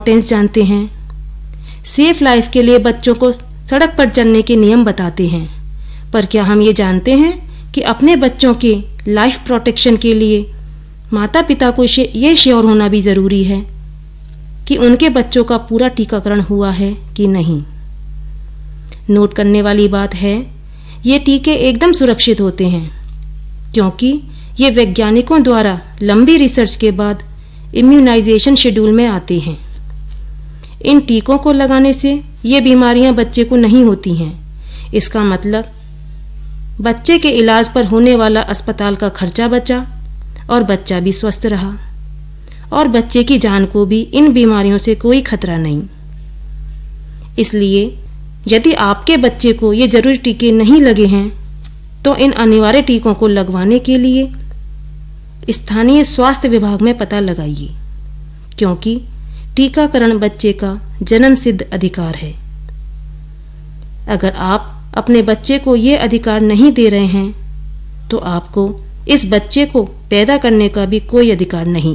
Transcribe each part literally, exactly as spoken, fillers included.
Importance जानते हैं। Safe life के लिए बच्चों को सड़क पर चलने के नियम बताते हैं, पर क्या हम ये जानते हैं कि अपने बच्चों के लाइफ प्रोटेक्शन के लिए माता पिता को ये श्योर होना भी ज़रूरी है कि उनके बच्चों का पूरा टीकाकरण हुआ है कि नहीं। नोट करने वाली बात है, ये टीके एकदम सुरक्षित होते हैं क्योंकि ये वैज्ञानिकों द्वारा लंबी रिसर्च के बाद इम्यूनाइजेशन शेड्यूल में आते हैं। इन टीकों को लगाने से ये बीमारियां बच्चे को नहीं होती हैं। इसका मतलब बच्चे के इलाज पर होने वाला अस्पताल का खर्चा बचा और बच्चा भी स्वस्थ रहा और बच्चे की जान को भी इन बीमारियों से कोई खतरा नहीं। इसलिए यदि आपके बच्चे को ये जरूरी टीके नहीं लगे हैं तो इन अनिवार्य टीकों को लगवाने के लिए स्थानीय स्वास्थ्य विभाग में पता लगाइए, क्योंकि टीकाकरण बच्चे का जन्म सिद्ध अधिकार है। अगर आप अपने बच्चे को ये अधिकार नहीं दे रहे हैं तो आपको इस बच्चे को पैदा करने का भी कोई अधिकार नहीं।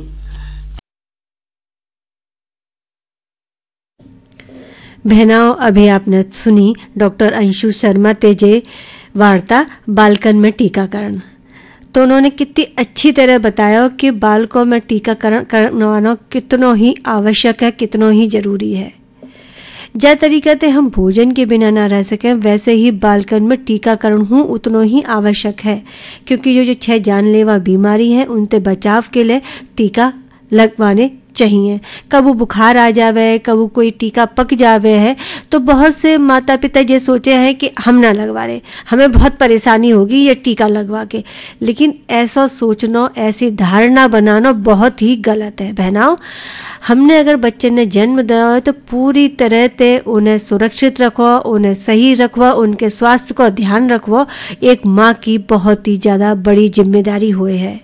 बहनाओं, अभी आपने सुनी डॉक्टर अंशु शर्मा तेजे वार्ता बालकन में टीकाकरण। तो उन्होंने कितनी अच्छी तरह बताया कि बालकों में टीकाकरण करवाना कितना ही आवश्यक है, कितना ही जरूरी है। जै तरीके से हम भोजन के बिना ना रह सकें, वैसे ही बालकन में टीकाकरण हूँ उतना ही आवश्यक है, क्योंकि जो जो छह जानलेवा बीमारी हैं उनसे बचाव के लिए टीका लगवाने चाहिए। कबू बुखार आ जावे, कबू कोई टीका पक जावे है तो बहुत से माता पिता ये सोचे हैं कि हम ना लगवा रहे, हमें बहुत परेशानी होगी ये टीका लगवा के। लेकिन ऐसा सोचना, ऐसी धारणा बनाना बहुत ही गलत है। बहनाओं, हमने अगर बच्चे ने जन्म दिया है तो पूरी तरह से उन्हें सुरक्षित रखो, उन्हें सही रखो, उनके स्वास्थ्य को ध्यान रखो, एक माँ की बहुत ही ज़्यादा बड़ी जिम्मेदारी हुए है।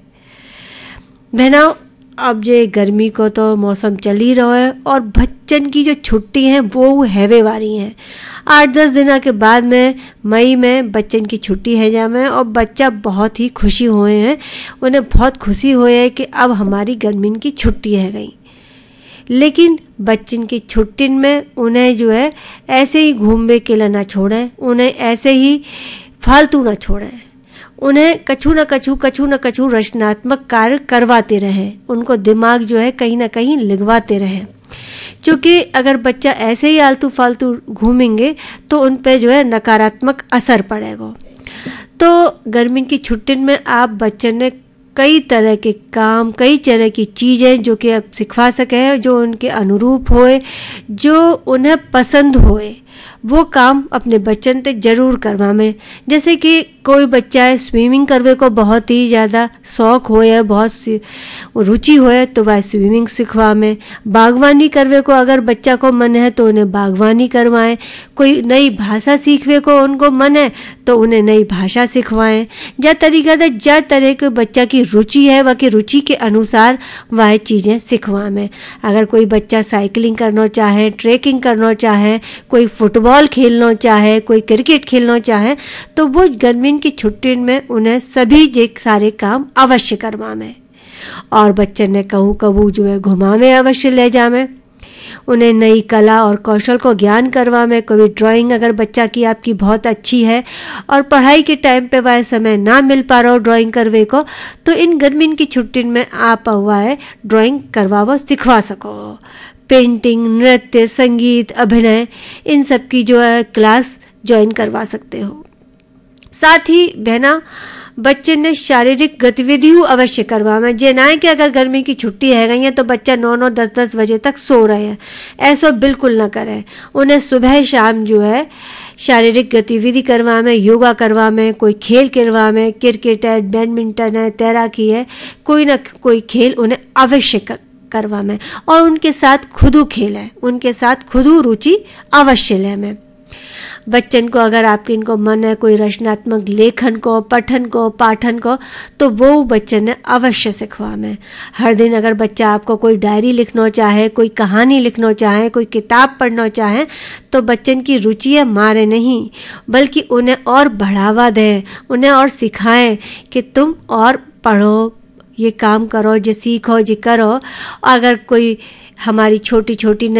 बहनाओं, अब जे गर्मी को तो मौसम चल ही रहा है और बच्चन की जो छुट्टी है वो हैवे वाली हैं। आठ दस दिनों के बाद में मई में बच्चन की छुट्टी है जा में और बच्चा बहुत ही खुशी हुए हैं, उन्हें बहुत खुशी हुई है कि अब हमारी गर्मी की छुट्टी है गई। लेकिन बच्चन की छुट्टी में उन्हें जो है ऐसे ही घूमने के लिए ना छोड़ें, उन्हें ऐसे ही फालतू ना छोड़ें, उन्हें कछु न कछु कछु न कछु रचनात्मक कार्य करवाते रहें, उनको दिमाग जो है कहीं ना कहीं लगवाते रहें। क्योंकि अगर बच्चा ऐसे ही आलतू फालतू घूमेंगे तो उन पे जो है नकारात्मक असर पड़ेगा। तो गर्मी की छुट्टी में आप बच्चे ने कई तरह के काम, कई तरह की चीज़ें जो कि आप सिखा सकें, जो उनके अनुरूप होए, जो उन्हें पसंद होए, वो काम अपने बच्चन से ज़रूर करवाएं। जैसे कि कोई बच्चा है स्विमिंग करने को बहुत ही ज़्यादा शौक़ हो या बहुत रुचि हो तो वह स्विमिंग सिखवाएं। बागवानी करने को अगर बच्चा को मन है तो उन्हें बागवानी करवाएं। कोई नई भाषा सीखने को उनको मन है तो उन्हें नई भाषा सिखवाएं। जै तरीका से जै तरह के बच्चा की रुचि है वह की रुचि के अनुसार वह चीज़ें सिखवाएं। अगर कोई बच्चा साइकिलिंग करना चाहे, ट्रैकिंग करना चाहे, कोई फुटबॉल खेलना चाहे, कोई क्रिकेट खेलना चाहे तो वो गर्मी की छुट्टी में उन्हें सभी जे सारे काम अवश्य करवाएं। और बच्चे ने कहूँ कबू जो है घुमावे अवश्य ले जावे, उन्हें नई कला और कौशल को ज्ञान करवाएं। कभी ड्राइंग अगर बच्चा की आपकी बहुत अच्छी है और पढ़ाई के टाइम पे वह समय ना मिल पा रहा हो ड्राइंग करवे को, तो इन गर्मी की छुट्टी में आप हुआ है ड्राइंग करवाओ, सिखवा सको। पेंटिंग, नृत्य, संगीत, अभिनय, इन सब की जो है क्लास ज्वाइन करवा सकते हो। साथ ही बहना बच्चे ने शारीरिक गतिविधियों अवश्य करवाएं। जे ना है कि अगर गर्मी की छुट्टी है गई है तो बच्चा नौ नौ दस दस बजे तक सो रहे हैं, ऐसा बिल्कुल ना करें। उन्हें सुबह शाम जो है शारीरिक गतिविधि करवाएं, योगा करवाएं, कोई खेल करवाएं, क्रिकेट है, बैडमिंटन है, तैराकी है, कोई ना कोई खेल उन्हें अवश्य करवाएं और उनके साथ खुदू खेलें, उनके साथ खुदू रुचि अवश्य लें। बच्चन को अगर आपके इनको मन है कोई रचनात्मक लेखन को, पठन को, पाठन को, तो वो बच्चन ने अवश्य सिखवाएं। हर दिन अगर बच्चा आपको कोई डायरी लिखना चाहे, कोई कहानी लिखना चाहे, कोई किताब पढ़ना चाहे तो बच्चन की रुचि है मारे नहीं, बल्कि उन्हें और बढ़ावा दें, उन्हें और सिखाएं कि तुम और पढ़ो, ये काम करो, ये सीखो, ये करो। अगर कोई हमारी छोटी छोटी